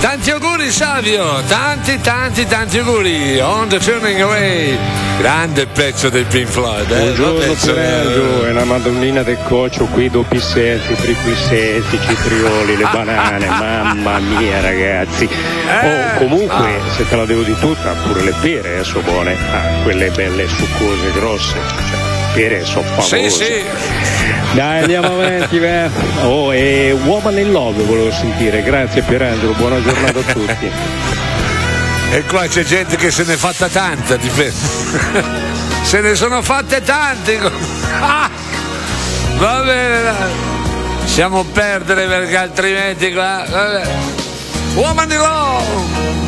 Tanti auguri Savio, tanti auguri. On the Turning Away, grande pezzo del Pink Floyd. Buongiorno Pieraggio, è una madonnina del coccio qui, doppi setti, tripli setti, citrioli, le banane, mamma mia ragazzi. Comunque se te la devo di tutta, pure le pere sono buone, quelle belle succose grosse, cioè, pere sono favose. Sì. Dai, andiamo avanti, va. E Woman in Love volevo sentire, grazie Pierangelo, buona giornata a tutti. E qua c'è gente che se ne è fatta tanta, se ne sono fatte tante. Va bene, dai. Lasciamo perdere perché altrimenti qua. Vabbè. Woman in Love.